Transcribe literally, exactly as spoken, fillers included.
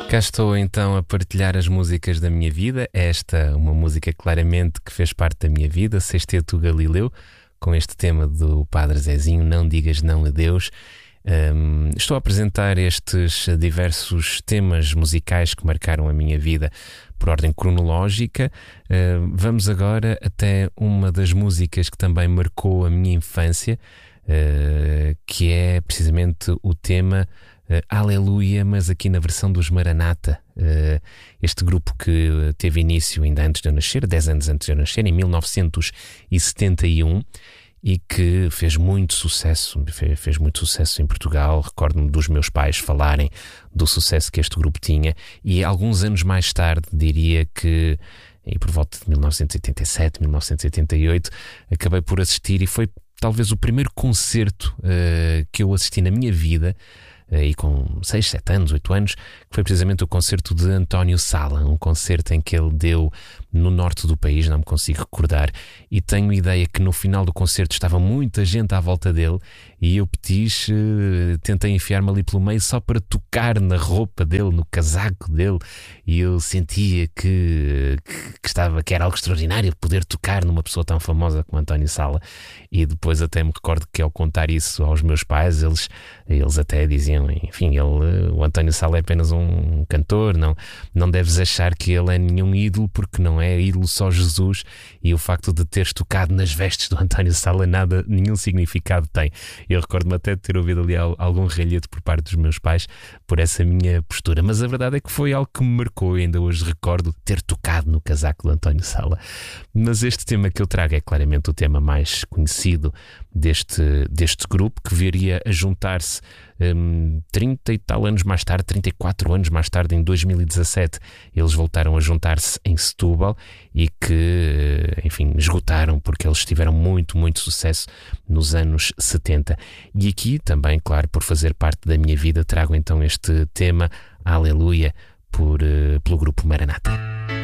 Cá estou então a partilhar as músicas da minha vida. Esta, uma música claramente que fez parte da minha vida, Sexteto Galileu, com este tema do Padre Zezinho, Não Digas Não a Deus. Um, estou a apresentar estes diversos temas musicais que marcaram a minha vida por ordem cronológica. Uh, vamos agora até uma das músicas que também marcou a minha infância, uh, que é precisamente o tema Uh, Aleluia, mas aqui na versão dos Maranata, uh, este grupo que teve início ainda antes de eu nascer, dez anos antes de eu nascer, em mil novecentos e setenta e um, e que fez muito sucesso, fez, fez muito sucesso em Portugal. Recordo-me dos meus pais falarem do sucesso que este grupo tinha, e alguns anos mais tarde, diria que e por volta de mil novecentos e oitenta e sete, mil novecentos e oitenta e oito, acabei por assistir, e foi talvez o primeiro concerto uh, que eu assisti na minha vida, e com seis, sete anos, oito anos, que foi precisamente o concerto de António Sala, um concerto em que ele deu no norte do país, não me consigo recordar, e tenho ideia que no final do concerto estava muita gente à volta dele, e eu, petiche, tentei enfiar-me ali pelo meio só para tocar na roupa dele, no casaco dele, e eu sentia que, que, que, estava, que era algo extraordinário poder tocar numa pessoa tão famosa como António Sala. E depois até me recordo que, ao contar isso aos meus pais, eles, eles até diziam, enfim, ele, o António Sala é apenas um cantor, não, não deves achar que ele é nenhum ídolo, porque não é ídolo só Jesus, e o facto de teres tocado nas vestes do António Sala nada, nenhum significado tem. Eu recordo-me até de ter ouvido ali algum ralhete por parte dos meus pais por essa minha postura, mas a verdade é que foi algo que me marcou, e ainda hoje recordo ter tocado no casaco do António Sala. Mas este tema que eu trago é claramente o tema mais conhecido deste, deste grupo, que viria a juntar-se um, trinta e tal anos mais tarde, trinta e quatro anos mais tarde, em dois mil e dezassete, eles voltaram a juntar-se em Setúbal, e que, enfim, esgotaram, porque eles tiveram muito, muito sucesso nos anos setenta. E aqui também, claro, por fazer parte da minha vida, trago então este tema, Aleluia, por, uh, pelo grupo Maranata.